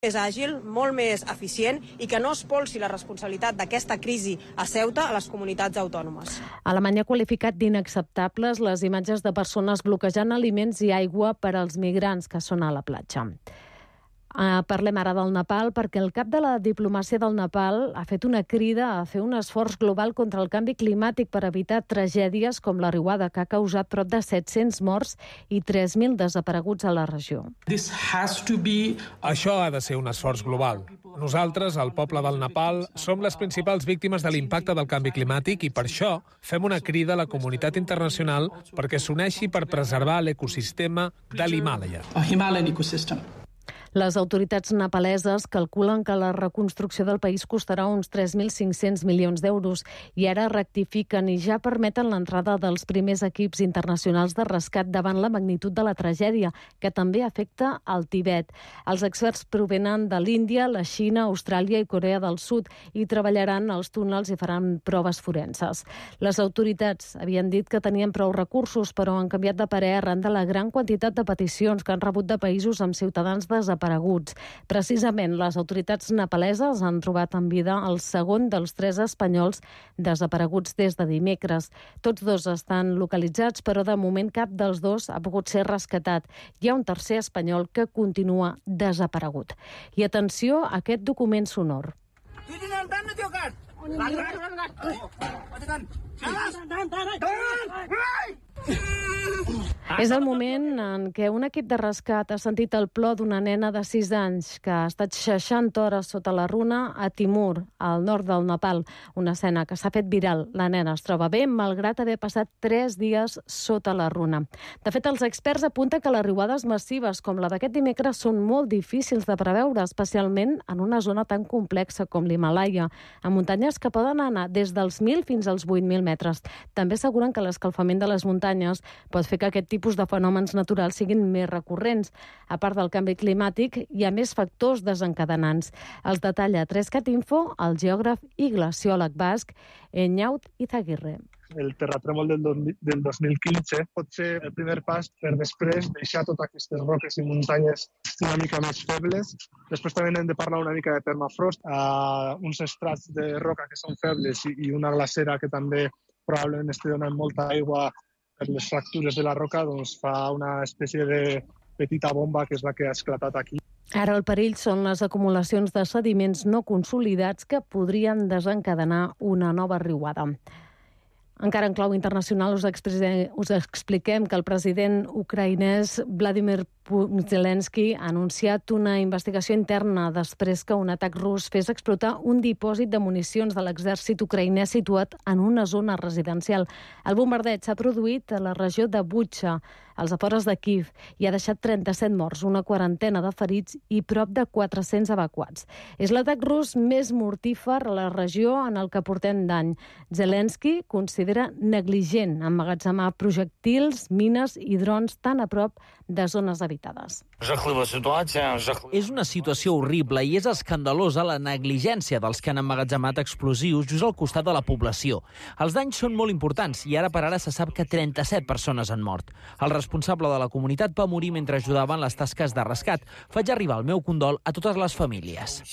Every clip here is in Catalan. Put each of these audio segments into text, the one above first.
més àgil, molt més eficient i que no es polsi la responsabilitat d'aquesta crisi a Ceuta a les comunitats autònomes. Alemanya ha qualificat d'inacceptables les imatges de persones bloquejant aliments i aigua per als migrants que són a la platja. Parlem ara del Nepal perquè el cap de la diplomàcia del Nepal ha fet una crida a fer un esforç global contra el canvi climàtic per evitar tragèdies com la riuada que ha causat prop de 700 morts i 3.000 desapareguts a la regió. Això ha de ser un esforç global. Nosaltres, el poble del Nepal, som les principals víctimes de l'impacte del canvi climàtic i per això fem una crida a la comunitat internacional perquè s'uneixi per preservar l'ecosistema de l'Himàlaia. Les autoritats nepaleses calculen que la reconstrucció del país costarà uns 3.500 milions d'euros i ara rectifiquen i ja permeten l'entrada dels primers equips internacionals de rescat davant la magnitud de la tragèdia, que també afecta el Tibet. Els experts provenen de l'Índia, la Xina, Austràlia i Corea del Sud i treballaran als túnels i faran proves forenses. Les autoritats havien dit que tenien prou recursos, però han canviat de parer arran de la gran quantitat de peticions que han rebut de països amb ciutadans desapareguts. Precisament, les autoritats nepaleses han trobat en vida el segon dels 3 espanyols desapareguts des de dimecres. Tots 2 estan localitzats, però de moment cap dels 2 ha pogut ser rescatat. Hi ha un tercer espanyol que continua desaparegut. I atenció a aquest document sonor. És el moment en què un equip de rescat ha sentit el plor d'una nena de 6 anys que ha estat 60 hores sota la runa a Timur, al nord del Nepal. Una escena que s'ha fet viral. La nena es troba bé, malgrat haver passat 3 dies sota la runa. De fet, els experts apunten que les riuades massives com la d'aquest dimecres són molt difícils de preveure, especialment en una zona tan complexa com l'Himàlaia, amb muntanyes que poden anar des dels 1.000 fins als 8.000 metres. També asseguren que l'escalfament de les muntanyes pot fer que aquest tipus de fenòmens naturals siguin més recurrents. A part del canvi climàtic, hi ha més factors desencadenants. Els detalla 3cat Info el geògraf i glaciòleg basc Eñaut Izaguirre. El terratrèmol del 2015 pot ser el primer pas per després deixar totes aquestes roques i muntanyes una mica més febles. Després també hem de parlar una mica de permafrost, uns estrats de roca que són febles i una glacera que també probablement estigui donant molta aigua per les fractures de la roca, doncs fa una espècie de petita bomba que és la que ha esclatat aquí. Ara el perill són les acumulacions de sediments no consolidats que podrien desencadenar una nova riuada. Encara en clau internacional us expliquem que el president ucraïnès Vladimir Zelensky ha anunciat una investigació interna després que un atac rus fes explotar un dipòsit de municions de l'exèrcit ucraïnès situat en una zona residencial. El bombardeig s'ha produït a la regió de Butxa, als afores de Kíev, i ha deixat 37 morts, una quarantena de ferits i prop de 400 evacuats. És l'atac rus més mortífer a la regió en el que portem d'any. Zelensky considera negligent emmagatzemar projectils, mines i drons tan a prop de zones habitades. És una situació horrible i és escandalosa la negligència dels que han emmagatzemat explosius just al costat de la població. Els danys són molt importants i ara per ara se sap que 37 persones han mort. El responsable de la comunitat va morir mentre ajudava en les tasques de rescat. Faig arribar el meu condol a totes les famílies.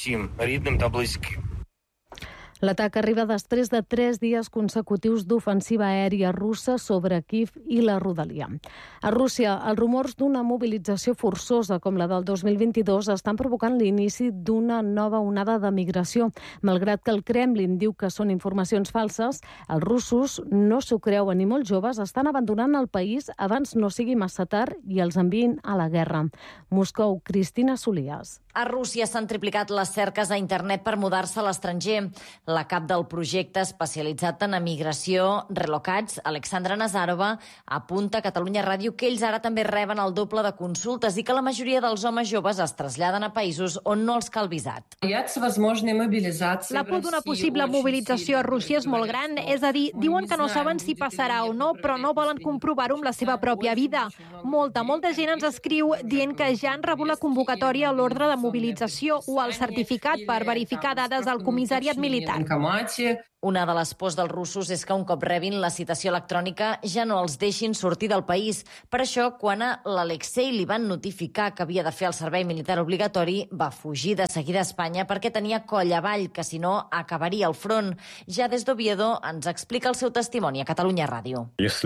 L'atac arriba després de 3 dies consecutius d'ofensiva aèria russa sobre Kíev i la rodalia. A Rússia, els rumors d'una mobilització forçosa com la del 2022 estan provocant l'inici d'una nova onada de migració. Malgrat que el Kremlin diu que són informacions falses, els russos no s'ho creuen i molts joves estan abandonant el país abans no sigui massa tard i els enviïn a la guerra. Moscou, Cristina Solias. A Rússia s'han triplicat les cerques a internet per mudar-se a l'estranger. La cap del projecte especialitzat en emigració Relocats, Alexandra Nazarova, apunta a Catalunya Ràdio que ells ara també reben el doble de consultes i que la majoria dels homes joves es traslladen a països on no els cal visat. La por d'una possible mobilització a Rússia és molt gran, és a dir, diuen que no saben si passarà o no, però no volen comprovar-ho amb la seva pròpia vida. Molta gent ens escriu dient que ja han rebut la convocatòria a l'ordre de mobilització o el certificat per verificar dades al comissariat militar. Una de les pors dels russos és que un cop rebin la citació electrònica ja no els deixin sortir del país. Per això, quan a l'Alexei li van notificar que havia de fer el servei militar obligatori, va fugir de seguida a Espanya perquè tenia coll avall, que si no acabaria al front. Ja des d'Oviedo ens explica el seu testimoni a Catalunya Ràdio.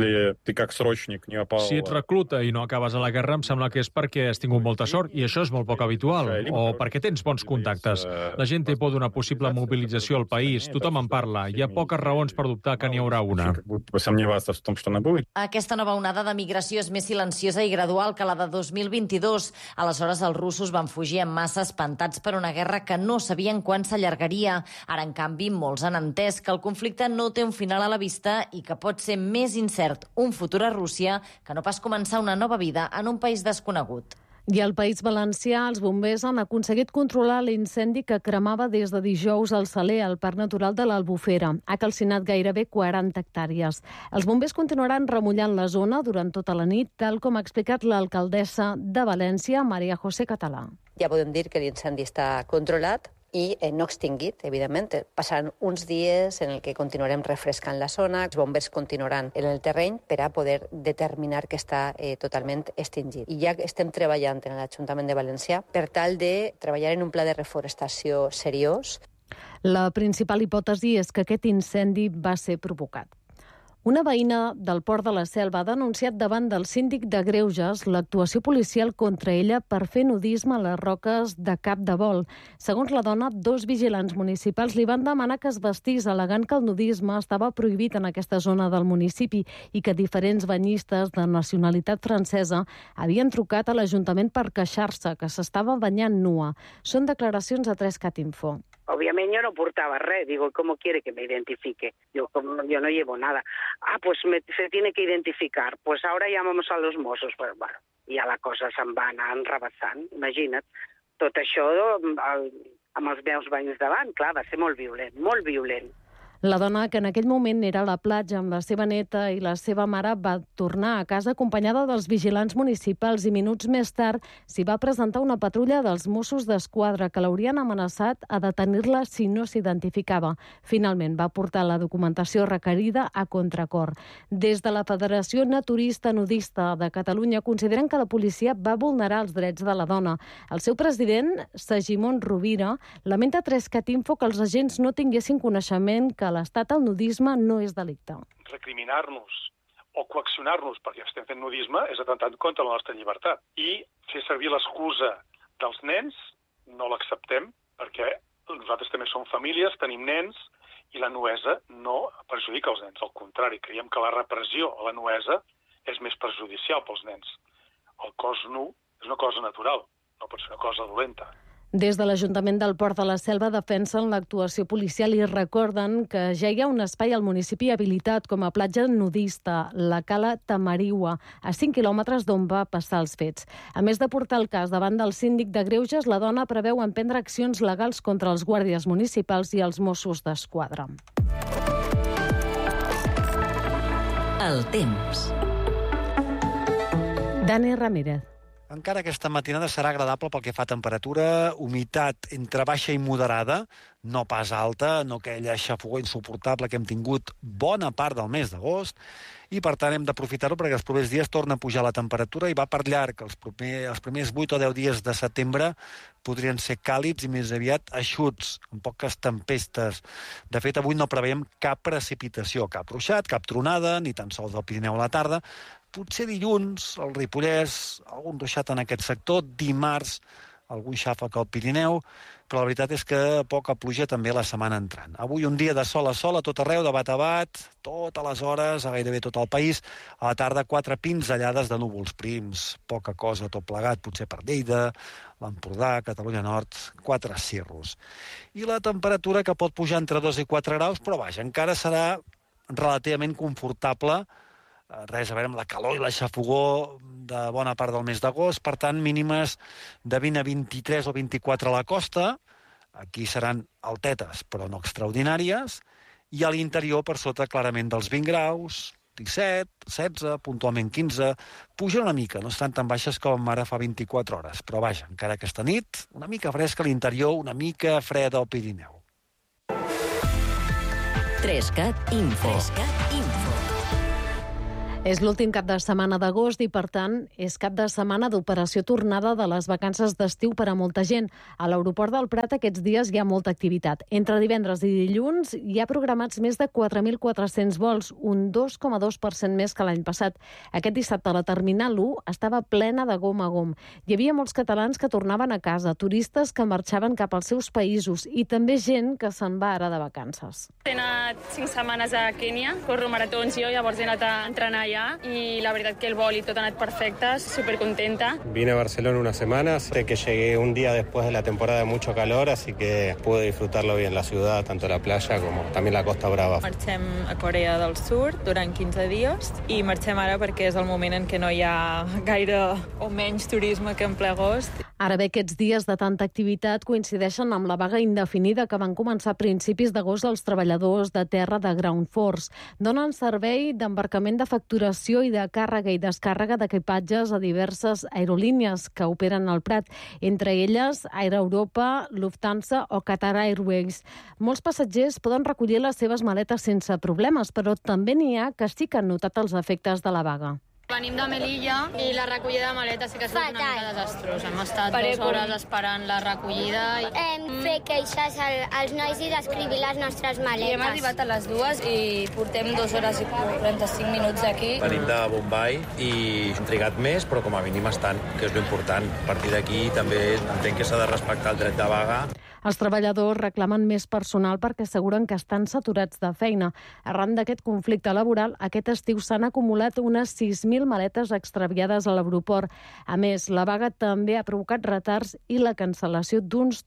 Si ets recluta i no acabes a la guerra, em sembla que és perquè has tingut molta sort, i això és molt poc habitual, o perquè tens bons contactes. La gent té por d'una possible mobilització al país, tothom en parla, hi ha poques raons per dubtar que n'hi haurà una. Aquesta nova onada de migració és més silenciosa i gradual que la de 2022. Aleshores, els russos van fugir en massa espantats per una guerra que no sabien quan s'allargaria. Ara, en canvi, molts han entès que el conflicte no té un final a la vista i que pot ser més incert un futur a Rússia que no pas començar una nova vida en un país desconegut. I al País Valencià, els bombers han aconseguit controlar l'incendi que cremava des de dijous al Saler, al Parc Natural de l'Albufera. Ha calcinat gairebé 40 hectàrees. Els bombers continuaran remullant la zona durant tota la nit, tal com ha explicat l'alcaldessa de València, Maria José Català. Ja podem dir que l'incendi està controlat i no extingit, evidentment. Passaran uns dies en el que continuarem refrescant la zona, els bombers continuaran en el terreny per a poder determinar que està totalment extingit. I ja estem treballant en l'Ajuntament de València per tal de treballar en un pla de reforestació seriós. La principal hipòtesi és que aquest incendi va ser provocat. Una veïna del Port de la Selva ha denunciat davant del síndic de Greuges l'actuació policial contra ella per fer nudisme a les roques de Cap de Vol. Segons la dona, 2 vigilants municipals li van demanar que es vestís, al·legant que el nudisme estava prohibit en aquesta zona del municipi i que diferents banyistes de nacionalitat francesa havien trucat a l'Ajuntament per queixar-se que s'estava banyant nua. Són declaracions a 3CAT Info. Obviamente yo no portaba red, digo, ¿cómo quiere que me identifique? Yo no llevo nada. Pues se tiene que identificar. Pues ahora llamamos a los Mossos. Pues bueno, ja la cosa se'n va anar enrabassant, imagina't. Tot això amb els meus banys davant, clar, va ser molt violent, molt violent. La dona, que en aquell moment era a la platja amb la seva neta i la seva mare, va tornar a casa acompanyada dels vigilants municipals i minuts més tard s'hi va presentar una patrulla dels Mossos d'Esquadra que l'haurien amenaçat a detenir-la si no s'identificava. Finalment va portar la documentació requerida a contracor. Des de la Federació Naturista Nudista de Catalunya consideren que la policia va vulnerar els drets de la dona. El seu president, Segimon Rovira, lamenta a 3CAT Info que els agents no tinguessin coneixement que l'estat al nudisme no és delicte. Recriminar-nos o coaccionar-nos perquè estem fent nudisme és atemptant contra la nostra llibertat. I fer servir l'excusa dels nens no l'acceptem perquè nosaltres també som famílies, tenim nens i la nuesa no perjudica els nens. Al contrari, creiem que la repressió a la nuesa és més perjudicial pels nens. El cos nu és una cosa natural, no pot ser una cosa dolenta. Des de l'Ajuntament del Port de la Selva defensen l'actuació policial i recorden que ja hi ha un espai al municipi habilitat com a platja nudista, la Cala Tamariua, a 5 quilòmetres d'on va passar els fets. A més de portar el cas davant del síndic de Greuges, la dona preveu emprendre accions legals contra els guàrdies municipals i els Mossos d'Esquadra. El temps. Dani Ramírez. Encara aquesta matinada serà agradable pel que fa a temperatura, humitat entre baixa i moderada, no pas alta, no aquella xafogor insuportable que hem tingut bona part del mes d'agost, i per tant hem d'aprofitar-ho perquè els propers dies torna a pujar la temperatura i va per llarg. Els primers 8 o 10 dies de setembre podrien ser càlids i més aviat eixuts, amb poques tempestes. De fet, avui no preveiem cap precipitació, cap ruixat, cap tronada, ni tan sols al Pirineu a la tarda. Potser dilluns, al Ripollès, algun ruixat en aquest sector, dimarts, algun xàfec al Pirineu, però la veritat és que poca pluja també la setmana entrant. Avui un dia de sol a sol a tot arreu, de bat a bat, totes les hores, a gairebé tot el país. A la tarda 4 pinzellades de núvols prims, poca cosa tot plegat, potser per Lleida, l'Empordà, Catalunya Nord, 4 cirros. I la temperatura que pot pujar entre 2 i 4 graus, però vaja, encara serà relativament confortable, res a veure amb la calor i la xafogor de bona part del mes d'agost, per tant, mínimes de 20 a 23 o 24 a la costa, aquí seran altetes, però no extraordinàries, i a l'interior per sota clarament dels 20 graus, 17, 16, puntualment 15, puja una mica, no estan tan baixes com ara fa 24 hores, però vaja, encara aquesta nit, una mica fresca a l'interior, una mica freda al Pirineu. 3CAT Info. És l'últim cap de setmana d'agost i, per tant, és cap de setmana d'operació tornada de les vacances d'estiu per a molta gent. A l'aeroport del Prat aquests dies hi ha molta activitat. Entre divendres i dilluns hi ha programats més de 4.400 vols, un 2,2% més que l'any passat. Aquest dissabte la Terminal 1 estava plena de gom a gom. Hi havia molts catalans que tornaven a casa, turistes que marxaven cap als seus països i també gent que se'n va ara de vacances. He anat 5 setmanes a Kènia, corro maratons jo, llavors he anat a entrenar allà y la verdad que el vol y todo ha anat perfecte, súper contenta. Vine a Barcelona una semana, sé que llegué un día después de la temporada de mucho calor, así que pude disfrutarlo bien la ciudad, tanto la playa como también la Costa Brava. Marxem a Corea del Sud durant 15 dies i marxem ara perquè és el moment en què no hi ha gaire o menys turisme que en ple agost. Ara bé, aquests dies de tanta activitat coincideixen amb la vaga indefinida que van començar a principis d'agost els treballadors de terra de Ground Force. Donen servei d'embarcament de facturació i de càrrega i descàrrega d'equipatges a diverses aerolínies que operen al Prat, entre elles Air Europa, Lufthansa o Qatar Airways. Molts passatgers poden recollir les seves maletes sense problemes, però també n'hi ha que sí que han notat els efectes de la vaga. Venim de Melilla i la recollida de maletes sí que ha estat una mica desastrosa. Hem estat 2 hores esperant la recollida. Hem fet queixes als nois i descrivir les nostres maletes. I hem arribat a les 2 i portem 2 hores i 45 minuts aquí. Venim de Bombai i hem trigat més, però com a mínim estan, que és l'important. A partir d'aquí també entenc que s'ha de respectar el dret de vaga. Els treballadors reclamen més personal perquè asseguren que estan saturats de feina. Arran d'aquest conflicte laboral, aquest estiu s'han acumulat unes 6.000 maletes extraviades a l'aeroport. A més, la vaga també ha provocat retards i la cancel·lació d'uns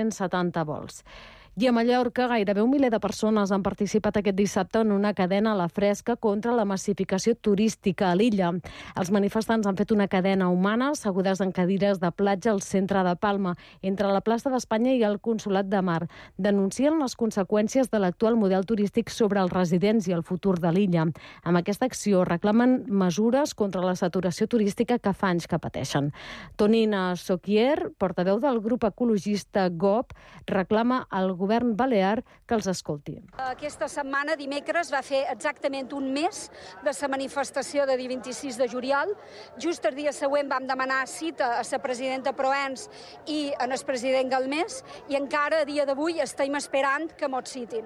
270 vols. I a Mallorca, gairebé 1 miler de persones han participat aquest dissabte en una cadena a la fresca contra la massificació turística a l'illa. Els manifestants han fet una cadena humana, assegudes en cadires de platja al centre de Palma, entre la plaça d'Espanya i el Consolat de Mar. Denuncien les conseqüències de l'actual model turístic sobre els residents i el futur de l'illa. Amb aquesta acció reclamen mesures contra la saturació turística que fa anys que pateixen. Tonina Soquier, portaveu del grup ecologista GOP, reclama al govern balear que els escolti. Aquesta setmana, dimecres, va fer exactament un mes de la manifestació de dia 26 de juliol. Just el dia següent vam demanar cita a la presidenta Proens i al president Galmés i encara a dia d'avui estem esperant que mos citin.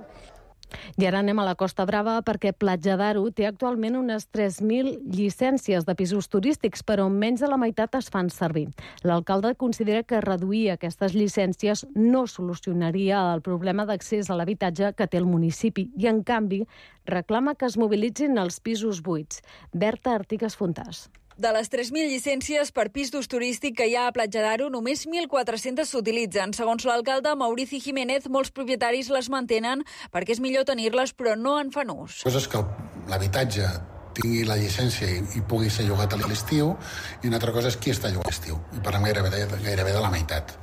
I ara anem a la Costa Brava perquè Platja d'Aro té actualment unes 3.000 llicències de pisos turístics, però menys de la meitat es fan servir. L'alcalde considera que reduir aquestes llicències no solucionaria el problema d'accés a l'habitatge que té el municipi i, en canvi, reclama que es mobilitzin els pisos buits. Berta Artigas Fontàs. De les 3.000 llicències per pis d'ús turístic que hi ha a Platja d'Aro, només 1.400 s'utilitzen. Segons l'alcalde Maurici Jiménez, molts propietaris les mantenen perquè és millor tenir-les, però no en fan ús. La cosa és que l'habitatge tingui la llicència i pugui ser llogat a l'estiu, i una altra cosa és qui està llogat a l'estiu. I parlem gairebé de la meitat.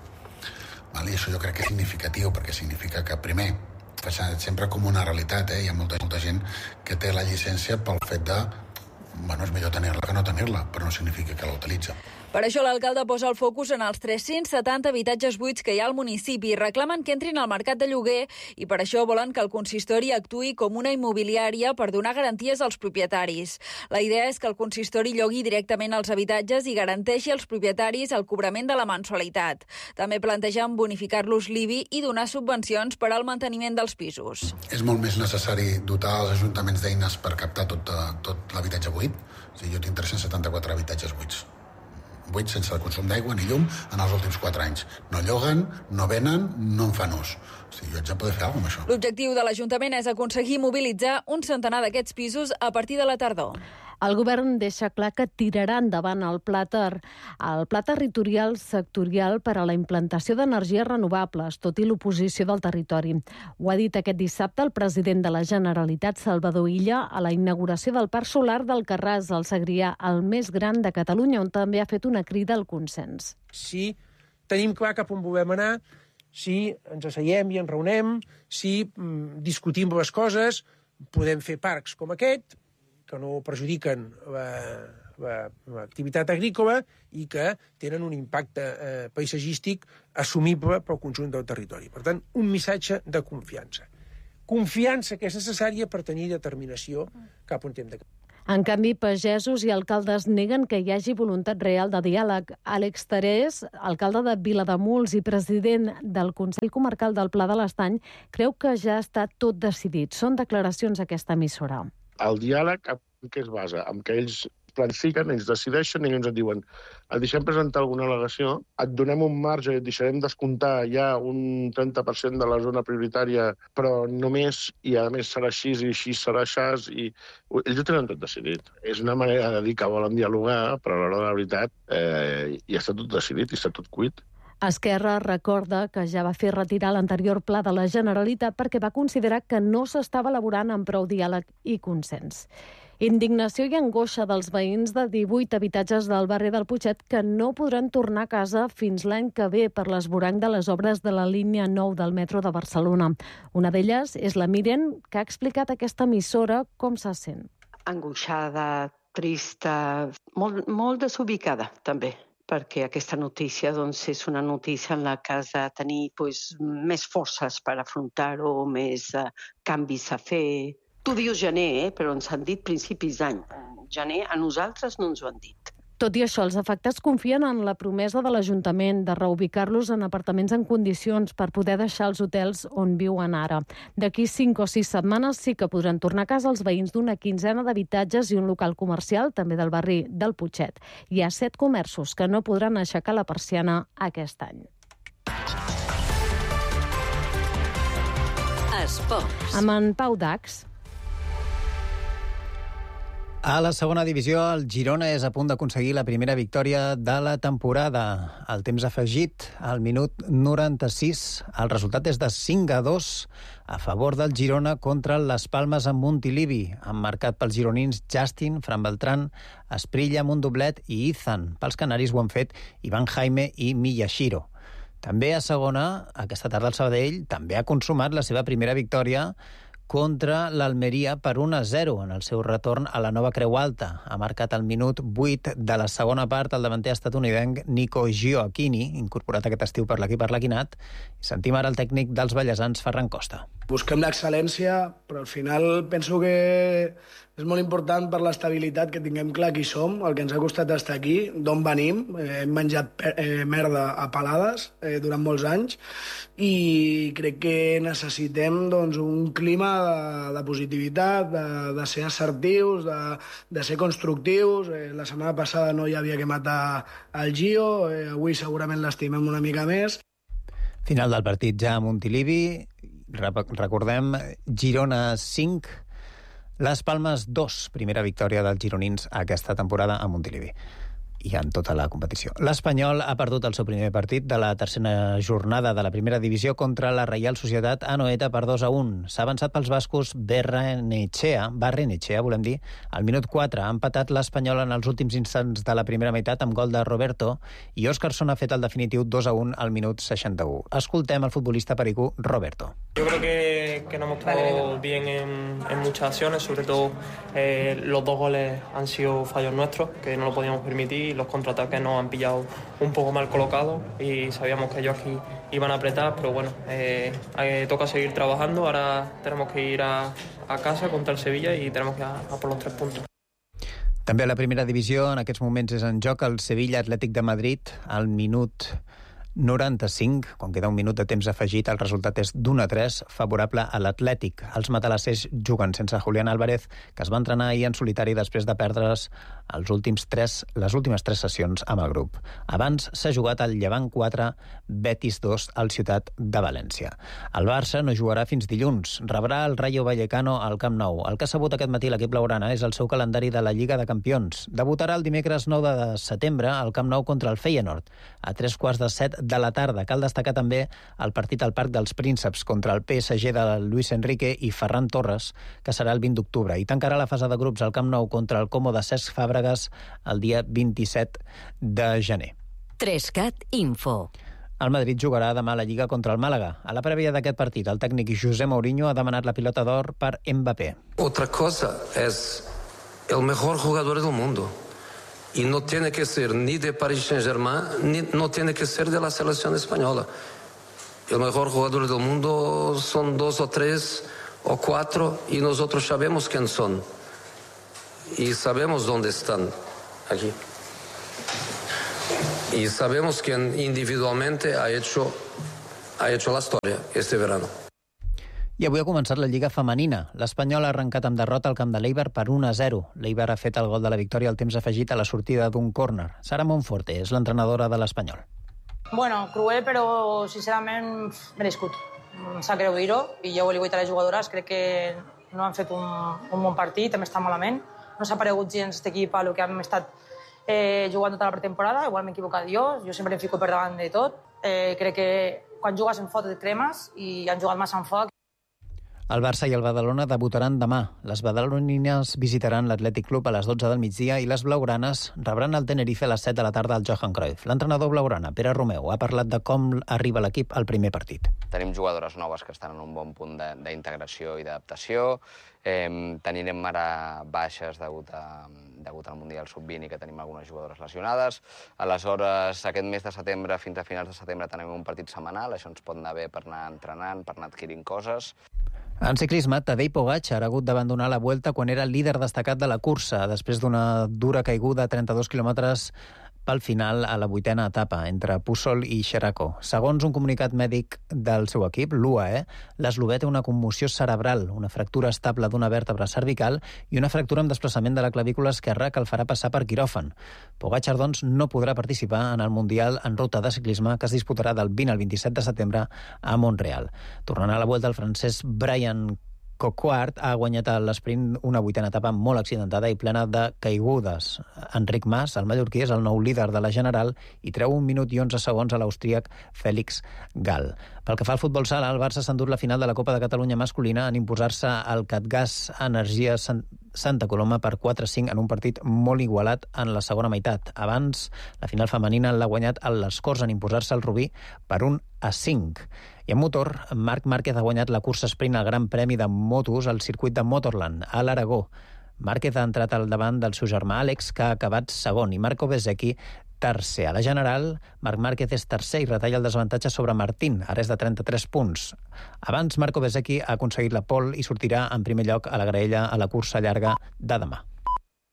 I això jo crec que és significatiu, perquè significa que, primer, sempre com una realitat, hi ha molta gent que té la llicència pel fet de és millor tenir-la que no tenir-la, però no significa que la utilitza. Per això l'alcalde posa el focus en els 370 habitatges buits que hi ha al municipi. Reclamen que entrin al mercat de lloguer i per això volen que el consistori actuï com una immobiliària per donar garanties als propietaris. La idea és que el consistori llogui directament els habitatges i garanteixi als propietaris el cobrament de la mensualitat. També plantegen bonificar-los l'IBI i donar subvencions per al manteniment dels pisos. És molt més necessari dotar els ajuntaments d'eines per captar tot l'habitatge buit. Jo tinc 374 habitatges buits sense consum d'aigua ni llum en els últims 4 anys. No lloguen, no venen, no en fan ús. Jo haig de poder fer alguna cosa amb això. L'objectiu de l'Ajuntament és aconseguir mobilitzar un centenar d'aquests pisos a partir de la tardor. El govern deixa clar que tirarà endavant el pla territorial sectorial per a la implantació d'energies renovables, tot i l'oposició del territori. Ho ha dit aquest dissabte el president de la Generalitat, Salvador Illa, a la inauguració del Parc Solar del Carràs, al Segrià, el més gran de Catalunya, on també ha fet una crida al consens. Si tenim clar cap on volem anar, si ens asseiem i ens reunem, si discutim les coses, podem fer parcs com aquest, que no perjudiquen l'activitat agrícola i que tenen un impacte paisatgístic assumible pel conjunt del territori. Per tant, un missatge de confiança. confiança que és necessària per tenir determinació cap on hem de... En canvi, pagesos i alcaldes neguen que hi hagi voluntat real de diàleg. Àlex Terés, alcalde de Vilademuls i president del Consell Comarcal del Pla de l'Estany, creu que ja està tot decidit. Són declaracions a aquesta emissora. El diàleg en què es basa? En què ells planifiquen, ells decideixen i ens diuen et deixem presentar alguna al·legació, et donem un marge i et deixarem descomptar ja un 30% de la zona prioritària, però només, i a més serà així i així serà així, i ells ho tenen tot decidit. És una manera de dir que volen dialogar, però a l'hora de la veritat ja està tot decidit i està tot cuit. Esquerra recorda que ja va fer retirar l'anterior pla de la Generalitat perquè va considerar que no s'estava elaborant amb prou diàleg i consens. Indignació i angoixa dels veïns de 18 habitatges del barri del Putxet que no podran tornar a casa fins l'any que ve per l'esvoranc de les obres de la línia 9 del metro de Barcelona. Una d'elles és la Miren, que ha explicat a aquesta emissora com se sent. Angoixada, trista, molt desubicada també, perquè aquesta notícia és una notícia en la que has de tenir més forces per afrontar-ho, més canvis a fer. Tu dius gener, però ens han dit principis d'any. Gener a nosaltres no ens ho han dit. Tot i això, els afectats confien en la promesa de l'Ajuntament de reubicar-los en apartaments en condicions per poder deixar els hotels on viuen ara. D'aquí 5 o 6 setmanes sí que podran tornar a casa els veïns d'una quinzena d'habitatges i un local comercial, també del barri del Putxet. Hi ha 7 comerços que no podran aixecar la persiana aquest any. Esports. Amb en Pau Dax. A la segona divisió, el Girona és a punt d'aconseguir la primera victòria de la temporada. El temps afegit, al minut 96, el resultat és de 5-2 a favor del Girona contra les Palmes amb Montilivi, emmarcat pels gironins Justin, Fran Beltrán, Esprilla amb un doblet i Ethan. Pels canaris ho han fet Ivan Jaime i Miyashiro. També a segona, aquesta tarda el Sabadell també ha consumat la seva primera victòria contra l'Almeria per 1-0 en el seu retorn a la nova Creu Alta. Ha marcat al minut 8 de la segona part el davanter estatunidenc Nico Gioacchini, incorporat aquest estiu per l'equip arlequinat. I sentim ara el tècnic dels ballesans, Ferran Costa. Busquem l'excel·lència, però al final penso que és molt important per l'estabilitat que tinguem clar qui som, el que ens ha costat estar aquí, d'on venim. Hem menjat merda a palades durant molts anys i crec que necessitem un clima de positivitat, de ser assertius, de ser constructius. La setmana passada no hi havia que matar el Gio, avui segurament l'estimem una mica més. Final del partit ja a Montilivi. Recordem, Girona 5, Les Palmes 2, primera victòria dels gironins aquesta temporada a Montilivi i en tota la competició. L'Espanyol ha perdut el seu primer partit de la tercera jornada de la primera divisió contra la Reial Societat Anoeta per 2-1. S'ha avançat pels bascos Barrenetxea, volem dir, al minut 4. Ha empatat l'Espanyol en els últims instants de la primera meitat amb gol de Roberto i Óscarson ha fet el definitiu 2-1 al minut 61. Escoltem el futbolista pericú Roberto. Yo creo que no hemos estado bien en muchas acciones, sobre todo los 2 goles han sido fallos nuestros, que no lo podíamos permitir. Los contraataques nos han pillado un poco mal colocados y sabíamos que ellos aquí iban a apretar, pero bueno, toca seguir trabajando. Ahora tenemos que ir a casa contra el Sevilla y tenemos que ir a por los 3 puntos. També a la primera divisió en aquests moments és en joc el Sevilla Atlètic de Madrid al minut 95, quan queda un minut de temps afegit, el resultat és d'1-3 favorable a l'Atlètic. Els matalassers juguen sense Julián Álvarez, que es va entrenar ahir en solitari després de perdre's les últimes 3 sessions amb el grup. Abans s'ha jugat el Llevant 4, Betis 2 al Ciutat de València. El Barça no jugarà fins dilluns. Rebrà el Rayo Vallecano al Camp Nou. El que ha sabut aquest matí l'equip blaugrana és el seu calendari de la Lliga de Campions. Debutarà el dimecres 9 de setembre al Camp Nou contra el Feyenoord a 3:15 de la tarda. Cal destacar també el partit al Parc dels Prínceps contra el PSG de Luis Enrique i Ferran Torres, que serà el 20 d'octubre, i tancarà la fase de grups al Camp Nou contra el Como de Cesc Fàbregas el dia 27 de gener. 3CAT Info. El Madrid jugarà demà a la Lliga contra el Màlaga. A la prèvia d'aquest partit, el tècnic José Mourinho ha demanat la pilota d'or per Mbappé. Otra cosa es el mejor jugador del mundo. Y no tiene que ser ni de Paris Saint-Germain, ni no tiene que ser de la selección española. El mejor jugador del mundo son 2 o 3 o 4 y nosotros sabemos quién son y sabemos dónde están aquí. Y sabemos quién individualmente ha hecho la historia este verano. I avui ha començat la Lliga Femenina. L'Espanyol ha arrencat amb derrota al camp de l'Eibar per 1-0. L'Eibar ha fet el gol de la victòria al temps afegit a la sortida d'un córner. Sara Monforte és l'entrenadora de l'Espanyol. Bueno, cruel, però sincerament merescut. Em sap greu dir-ho, i jo li vull a les jugadores. Crec que no han fet un bon partit, hem estat malament. No s'ha paregut gens aquest equip a el que hem estat jugant tota la pretemporada. Igual m'he equivocat jo sempre em fico per davant de tot. Crec que quan jugues en foc et cremes i han jugat massa en foc. El Barça i el Badalona debutaran demà. Les badalonines visitaran l'Atlètic Club a les 12 del migdia i les blaugranes rebran el Tenerife a les 7 de la tarda al Johan Cruyff. L'entrenador blaugrana, Pere Romeu, ha parlat de com arriba l'equip al primer partit. Tenim jugadores noves que estan en un bon punt d'integració i d'adaptació. Tenim ara baixes degut al Mundial Sub-20 i que tenim algunes jugadores lesionades. Aleshores, aquest mes de setembre, fins a finals de setembre, tenim un partit setmanal. Això ens pot anar bé per anar entrenant, per anar adquirint coses. En ciclisme, Tadej Pogačar ha hagut d'abandonar la Vuelta quan era el líder destacat de la cursa, després d'una dura caiguda a 32 quilòmetres pel final a la 8a etapa entre Pússol i Xeraco. Segons un comunicat mèdic del seu equip, l'UAE, l'eslovè té una commoció cerebral, una fractura estable d'una vèrtebra cervical i una fractura amb desplaçament de la clavícula esquerra que el farà passar per quiròfan. Pogačar, doncs, no podrà participar en el Mundial en ruta de ciclisme que es disputarà del 20 al 27 de setembre a Montreal. Tornant a la Vuelta, el francès Brian Coquard ha guanyat a l'esprint una 8a etapa molt accidentada i plena de caigudes. Enric Mas, el mallorquí, és el nou líder de la General i treu 1 minut i 11 segons a l'austríac Félix Gal. Pel que fa al futbol sala, el Barça s'ha endut la final de la Copa de Catalunya masculina en imposar-se al Catgas Energia Santa Coloma per 4-5 en un partit molt igualat en la segona meitat. Abans, la final femenina l'ha guanyat a les Corts en imposar-se al Rubí per 1-5. I en motor, Marc Márquez ha guanyat la cursa sprint al Gran Premi de Motos al circuit de Motorland, a l'Aragó. Márquez ha entrat al davant del seu germà Àlex, que ha acabat segon, i Marco Bezzecchi tercer. A la General, Marc Márquez és tercer i retalla el desavantatge sobre Martín, ara és de 33 punts. Abans, Marco Bezzecchi ha aconseguit la pole i sortirà en primer lloc a la graella a la cursa llarga de demà.